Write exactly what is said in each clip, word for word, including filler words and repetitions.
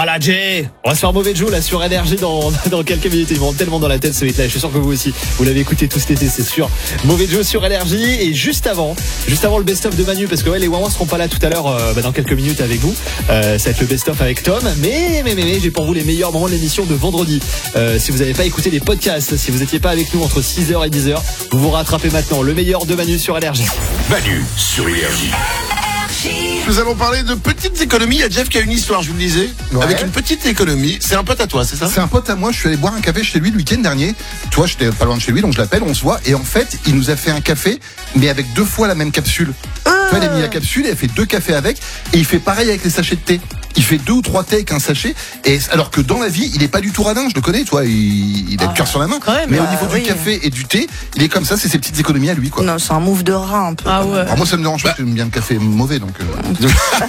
Voilà Jay, on va se faire mauvais Joe là sur Énergie dans, dans quelques minutes. Ils vont tellement dans la tête ce hit là. Je suis sûr que vous aussi, vous l'avez écouté tout cet été, c'est sûr. Mauvais Joe sur Énergie. Et juste avant, juste avant le best-of de Manu, parce que ouais, les Wawans seront pas là tout à l'heure, euh, bah, dans quelques minutes avec vous. Euh, ça va être le best-of avec Tom. Mais mais mais, mais j'ai pour vous les meilleurs moments de l'émission de vendredi. Euh, si vous n'avez pas écouté les podcasts, si vous n'étiez pas avec nous entre six heures et dix heures, vous vous rattrapez maintenant. Le meilleur de Manu sur Énergie. Manu sur Énergie. Nous allons parler de petites économies. Il y a Jeff qui a une histoire, je vous le disais, ouais. Avec une petite économie. C'est un pote à toi, c'est ça? C'est un pote à moi. Je suis allé boire un café chez lui le week-end dernier. Toi, j'étais pas loin de chez lui, donc je l'appelle, on se voit. Et en fait, il nous a fait un café, mais avec deux fois la même capsule. Euh... Tu vois, il a mis la capsule, il a fait deux cafés avec, et il fait pareil avec les sachets de thé. Il fait deux ou trois thés avec un sachet, et alors que dans la vie, il est pas du tout radin, je le connais, toi, il, il a ah, le cœur sur la main. Même, mais bah, au niveau oui. du café et du thé, il est comme ça, c'est ses petites économies à lui, quoi. Non, c'est un move de rat un peu. Ah ouais. Alors moi, ça me dérange pas, bah. J'aime bien le café mauvais, donc. Euh...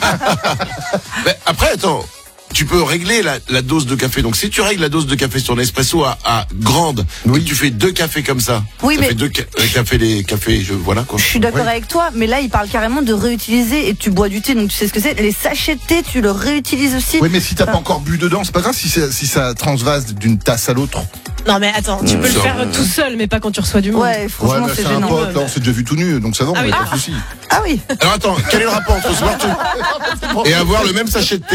mais après, attends. Tu peux régler la, la dose de café. Donc si tu règles la dose de café sur Nespresso à, à grande, oui. Et que tu fais deux cafés comme ça, oui, ça mais fait deux ca- cafés, les cafés, je voilà quoi. Je suis d'accord oui. avec toi, mais là il parle carrément de réutiliser. Et tu bois du thé, donc tu sais ce que c'est. Les sachets de thé, tu le réutilises aussi. Oui, mais si t'as enfin... pas encore bu dedans, c'est pas grave si ça, si ça transvase d'une tasse à l'autre. Non mais attends, tu peux mmh, le faire euh... tout seul, mais pas quand tu reçois du monde. Ouais, franchement ouais, c'est, c'est gênant. Un pote, là, on s'est déjà vu tout nu, donc ça va, on ah n'a oui. pas ah. de soucis. Ah oui. Alors attends, quel est le rapport entre ce marteau et avoir le même sachet de thé?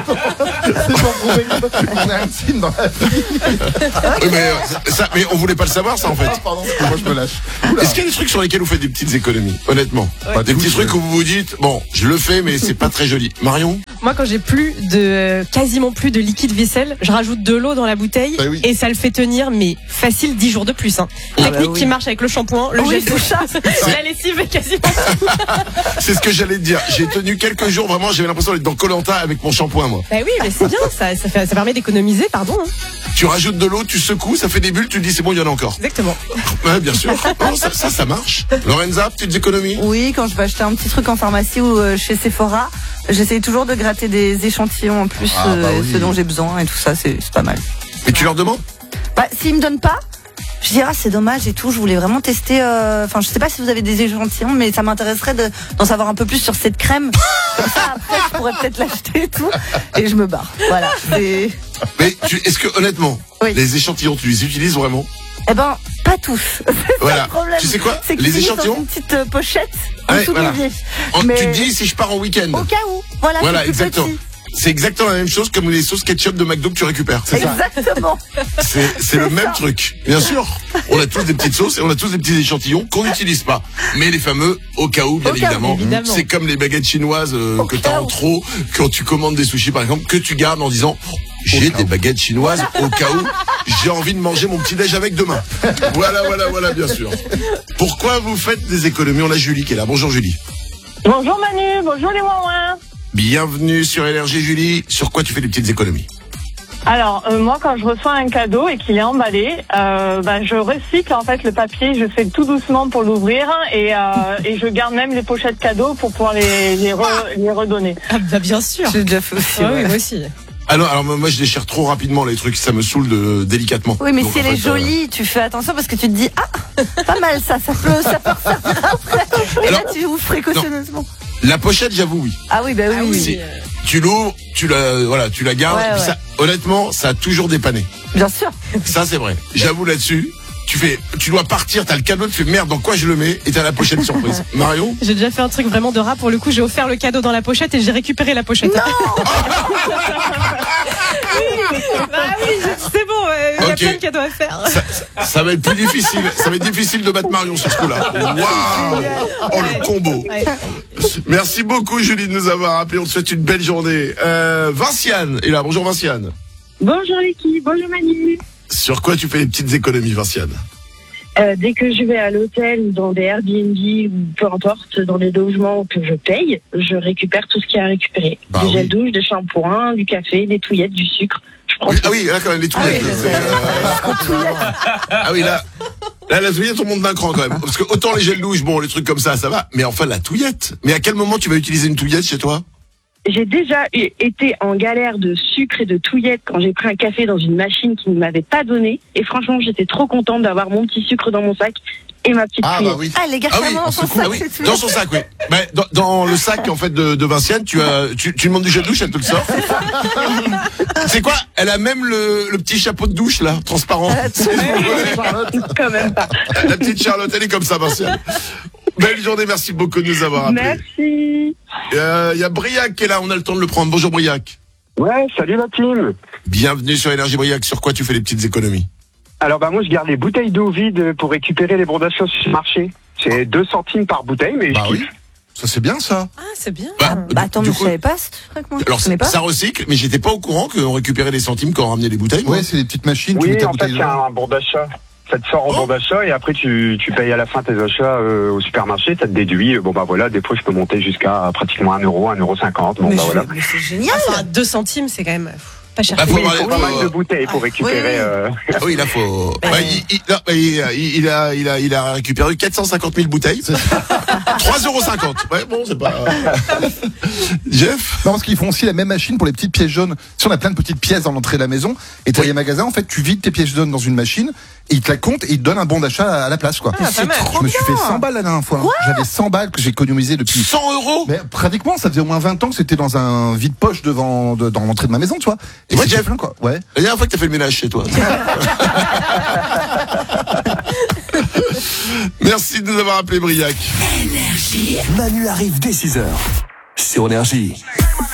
C'est pour prouver qu'on est intime dans la vie. Oui, mais, ça, mais on voulait pas le savoir ça en fait. Ah, pardon, moi je me lâche. Oula. Est-ce qu'il y a des trucs sur lesquels vous faites des petites économies, honnêtement? Ouais. Des petits trucs où vous vous dites, bon, je le fais, mais c'est pas très joli. Marion? Moi, quand j'ai plus de, quasiment plus de liquide vaisselle, je rajoute de l'eau dans la bouteille, bah oui. Et ça le fait tenir, mais facile dix jours de plus. Hein. Ah Technique bah oui. Qui marche avec le shampoing, le oui, gel douche, la lessive et quasiment tout. C'est ce que j'allais te dire. J'ai tenu quelques jours, vraiment, j'avais l'impression d'être dans Koh-Lanta avec mon shampoing, moi. Bah oui, mais c'est bien, ça, ça, fait, ça permet d'économiser, pardon. Hein. Tu rajoutes de l'eau, tu secoues, ça fait des bulles, tu te dis c'est bon, il y en a encore. Exactement. Ouais, bien sûr. Non, ça, ça, ça marche. Lorenza, petites économies? Oui, quand je vais acheter un petit truc en pharmacie ou euh, chez Sephora, j'essaye toujours de gratter des échantillons en plus, ah, bah euh, oui. Ce dont j'ai besoin et tout ça, c'est, c'est pas mal. Mais tu leur demandes? Bah, s'ils me donnent pas, je dirais ah, c'est dommage et tout. Je voulais vraiment tester. Enfin, euh, je sais pas si vous avez des échantillons, mais ça m'intéresserait de, d'en savoir un peu plus sur cette crème. Comme ça, après, je pourrais peut-être l'acheter et tout. Et je me barre. Voilà. C'est... Mais tu, est-ce que honnêtement, oui. Les échantillons, tu les utilises vraiment? Eh ben, pas tous. C'est voilà. le problème. Tu sais quoi? C'est les échantillons. Dans une petite euh, pochette en dessous voilà. du pied. Mais... Tu te dis si je pars en week-end. Au cas où. Voilà. Voilà, c'est exactement. Petit. C'est exactement la même chose comme les sauces ketchup de McDo que tu récupères. C'est exactement. Ça. C'est, c'est, c'est le même truc. Bien sûr. On a tous des petites sauces et on a tous des petits échantillons qu'on n'utilise pas. Mais les fameux au cas où, bien au évidemment. Où, évidemment. C'est comme les baguettes chinoises euh, que t'as en trop quand tu commandes des sushis par exemple, que tu gardes en disant j'ai des baguettes chinoises au cas où j'ai envie de manger mon petit déj avec demain. Voilà, voilà, voilà, bien sûr. Pourquoi vous faites des économies? On a Julie qui est là. Bonjour Julie. Bonjour Manu, bonjour les Wawins. Bienvenue sur Énergie Julie. Sur quoi tu fais des petites économies? Alors euh, moi quand je reçois un cadeau et qu'il est emballé, euh, ben je recycle en fait le papier, je fais tout doucement pour l'ouvrir et euh, et je garde même les pochettes cadeaux pour pouvoir les les, re, les redonner. Ah bah bien sûr. J'ai déjà fait aussi. Ah ouais. Oui, moi aussi. Alors, alors moi je déchire trop rapidement les trucs, ça me saoule de, délicatement. Oui mais donc, si elle est fait, jolie, euh... tu fais attention parce que tu te dis ah pas mal ça, ça peut ça peut ressortir après. Et alors, là tu ouvres précautionneusement. La pochette j'avoue oui. Ah oui bah oui. Ah oui. Si, tu l'ouvres, tu la voilà, tu la gardes. Ouais, et puis ouais. Ça, honnêtement, ça a toujours dépanné. Bien sûr. Ça c'est vrai. J'avoue là-dessus. Tu fais, tu dois partir, t'as le cadeau, tu fais merde, dans quoi je le mets et t'as la pochette surprise. Marion? J'ai déjà fait un truc vraiment de rat pour le coup, j'ai offert le cadeau dans la pochette et j'ai récupéré la pochette. Non. Oui, bah oui, c'est bon, il euh, okay. y a plein de cadeaux à faire. Ça, ça, ça va être plus difficile, ça va être difficile de battre Marion sur ce coup-là. Waouh! Oh le combo! Ouais. Merci beaucoup Julie de nous avoir appelé, on te souhaite une belle journée. Euh, Vinciane est là, bonjour Vinciane. Bonjour l'équipe, bonjour Manu. Sur quoi tu fais des petites économies, Vinciane? euh, Dès que je vais à l'hôtel ou dans des Airbnb ou peu importe, dans des logements que je paye, je récupère tout ce qu'il y a à récupérer. Bah des oui. gels douche, des shampoings, du café, des touillettes, du sucre. Oui, ah oui, là quand même, les touillettes. Ah oui, euh... ah oui là, là la touillette on monte d'un cran quand même. Parce que autant les gels douche, bon les trucs comme ça, ça va. Mais enfin la touillette. Mais à quel moment tu vas utiliser une touillette chez toi? j'ai déjà eu- été en galère de sucre et de touillettes quand j'ai pris un café dans une machine qui ne m'avait pas donné. Et franchement, j'étais trop contente d'avoir mon petit sucre dans mon sac et ma petite Ah, touillette. bah oui. Ah, les gars, Ah oui, dans son ah sac, oui, c'est tout. dans son sac, oui. Mais dans, dans le sac en fait de, de Vinciane, tu as, tu, tu demandes du gel douche, elle te le sort. C'est quoi? Elle a même le, le petit chapeau de douche là, transparent. Ouais. Quand même pas. La petite Charlotte, elle est comme ça, Vinciane. Belle journée, merci beaucoup de nous avoir appelés. Merci. Il euh, y a Briac qui est là, on a le temps de le prendre. Bonjour Briac. Ouais, salut la team. Bienvenue sur Énergie Briac. Sur quoi tu fais les petites économies? Alors bah moi je garde les bouteilles d'eau vides pour récupérer les bons d'achat sur le marché. C'est deux centimes par bouteille, mais Bah je oui. kiffe. Ça c'est bien ça. Ah, c'est bien. Bah, Bah attends, du mais coup- je savais pas ce truc, moi. Alors Je ça, connais pas. ça recycle, mais j'étais pas au courant qu'on récupérait les centimes quand on ramenait les bouteilles. moi. Ouais, c'est des petites machines. tu mets Oui, ta en fait bouteille c'est dedans. un bon d'achat. Ça te sort en Oh. bon d'achat et après tu, tu payes à la fin tes achats euh, au supermarché, ça te déduit. Bon bah voilà, des fois je peux monter jusqu'à pratiquement un euro, un euro cinquante. Bon Mais bah je- voilà. mais c'est génial. Enfin, deux centimes, c'est quand même pff, pas cher. Ah, faut Oui, il avoir faut les- pas mal de faut- bouteilles pour récupérer. oui, oui. euh, Ah oui, là faut. Ben, Bah, il, il- non, mais il, il- il a, il a, il a récupéré quatre cent cinquante mille bouteilles. trois euros cinquante. Ouais, bon, c'est pas. Jeff. Non, parce qu'ils font aussi la même machine pour les petites pièces jaunes. Si on a plein de petites pièces dans l'entrée de la maison, et tu as Oui. les magasins, en fait, tu vides tes pièces jaunes dans une machine, et ils te la comptent et ils te donnent un bon d'achat à la place, quoi. Ah, pas mal. Je me suis fait cent balles la dernière fois. hein. J'avais cent balles que j'ai économisé depuis. cent euros. Mais pratiquement, ça faisait au moins vingt ans que c'était dans un vide-poche devant, de- dans l'entrée de ma maison, tu vois. Et Ouais, c'était Jeff. plein, quoi. Ouais. La dernière fois que t'as fait le ménage chez toi. Merci de nous avoir appelé Briac. Manu arrive dès six heures sur Énergie.